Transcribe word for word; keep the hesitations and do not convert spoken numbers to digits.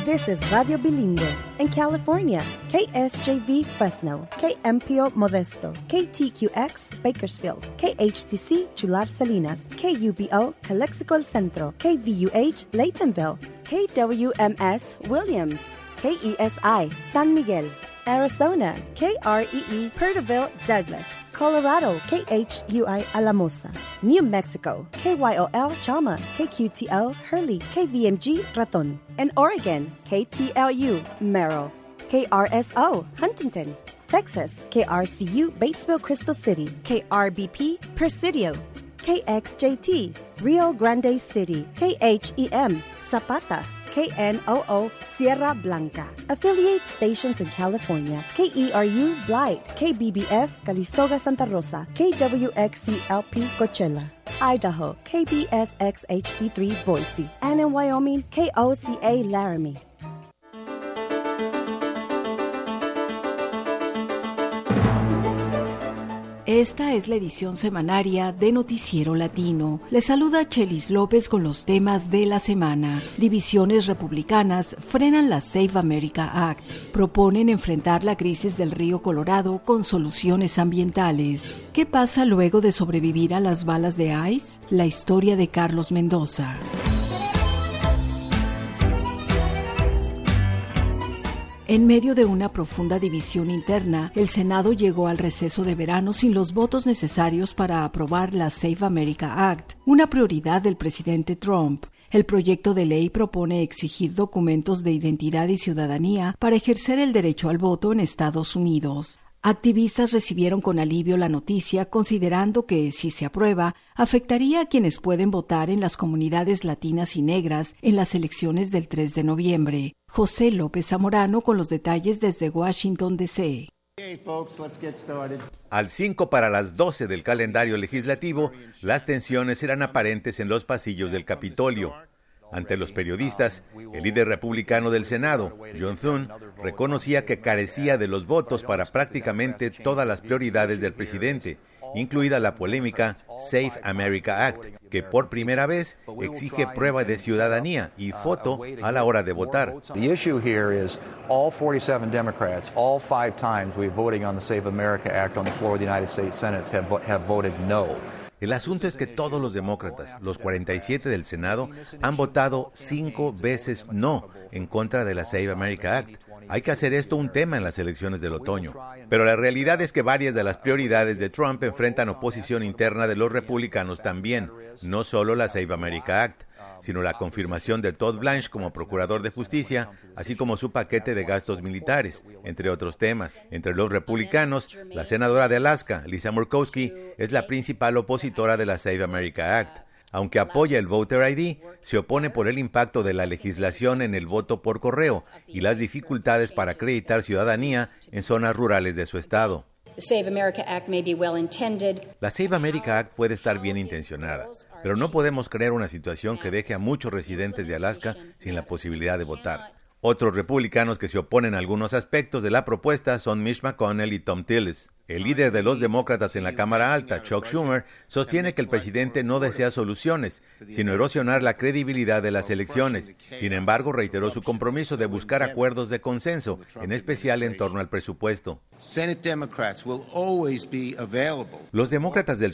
This is Radio Bilingüe. In California, K S J V Fresno, K M P O Modesto, K T Q X Bakersfield, K H T C Chular Salinas, K U B O Calexico El Centro, K V U H Laytonville, K W M S Williams, K E S I San Miguel, Arizona, K R E E Perterville Douglas, Colorado, K H U I Alamosa, New Mexico, K Y O L Chama, K Q T O Hurley, K V M G Raton, and Oregon, K T L U Merrill, K R S O Huntington, Texas, K R C U Batesville Crystal City, K R B P Presidio, K X J T Rio Grande City, K H E M Zapata, K N O O Sierra Blanca. Affiliate stations in California: K E R U Blight, K B B F Calistoga Santa Rosa, K W X C L P Coachella, Idaho, K B S X H D three Boise, and in Wyoming, K O C A Laramie. Esta es la edición semanaria de Noticiero Latino. Les saluda Chelis López con los temas de la semana. Divisiones republicanas frenan la Save America Act. Proponen enfrentar la crisis del río Colorado con soluciones ambientales. ¿Qué pasa luego de sobrevivir a las balas de ICE? La historia de Carlos Mendoza. En medio de una profunda división interna, el Senado llegó al receso de verano sin los votos necesarios para aprobar la Save America Act, una prioridad del presidente Trump. El proyecto de ley propone exigir documentos de identidad y ciudadanía para ejercer el derecho al voto en Estados Unidos. Activistas recibieron con alivio la noticia, considerando que, si se aprueba, afectaría a quienes pueden votar en las comunidades latinas y negras en las elecciones del tres de noviembre. José López Zamorano con los detalles desde Washington, D C Okay, folks, let's get started. Al cinco para las doce del calendario legislativo, las tensiones eran aparentes en los pasillos del Capitolio. Ante los periodistas, el líder republicano del Senado, John Thune, reconocía que carecía de los votos para prácticamente todas las prioridades del presidente, incluida la polémica Save America Act, que por primera vez exige prueba de ciudadanía y foto a la hora de votar. The issue here is all forty-seven Democrats, all five times we're voting on the Save America Act on the floor of the United States Senate have, have voted no. El asunto es que todos los demócratas, los cuarenta y siete del Senado, han votado cinco veces no en contra de la Save America Act. Hay que hacer esto un tema en las elecciones del otoño. Pero la realidad es que varias de las prioridades de Trump enfrentan oposición interna de los republicanos también, no solo la Save America Act, sino la confirmación de Todd Blanche como procurador de justicia, así como su paquete de gastos militares, entre otros temas. Entre los republicanos, la senadora de Alaska, Lisa Murkowski, es la principal opositora de la Save America Act. Aunque apoya el Voter I D, se opone por el impacto de la legislación en el voto por correo y las dificultades para acreditar ciudadanía en zonas rurales de su estado. The Save America Act may be well intended. La Save America Act puede estar bien intencionada, pero no podemos crear una situación que deje a muchos residentes de Alaska sin la posibilidad de votar. Otros republicanos que se oponen a algunos aspectos de la propuesta son Mitch McConnell y Thom Tillis. El líder de los demócratas en la Cámara Alta, Chuck Schumer, sostiene que el presidente no desea soluciones, sino erosionar la credibilidad de las elecciones. Sin embargo, reiteró su compromiso de buscar acuerdos de consenso, en especial en torno al presupuesto. Los demócratas del